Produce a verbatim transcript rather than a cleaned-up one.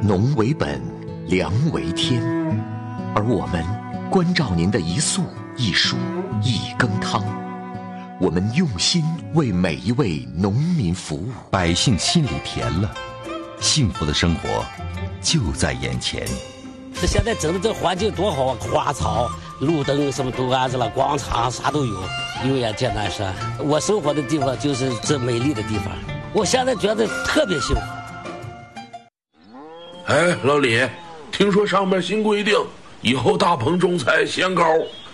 农为本，粮为天，而我们关照您的一粟一蔬一羹汤，我们用心为每一位农民服务， 百姓心里甜了，幸福的生活就在眼前。 这现在整的这环境多好啊，花草、路灯什么都安置了，广场啥都有，有眼见南山。我生活的地方就是这美丽的地方，我现在觉得特别幸福。 哎，老李，听说上面新规定，以后大棚种菜限高，